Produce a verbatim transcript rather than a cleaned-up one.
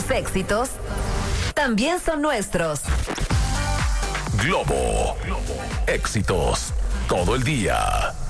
tus éxitos también son nuestros. Globo. Éxitos todo el día.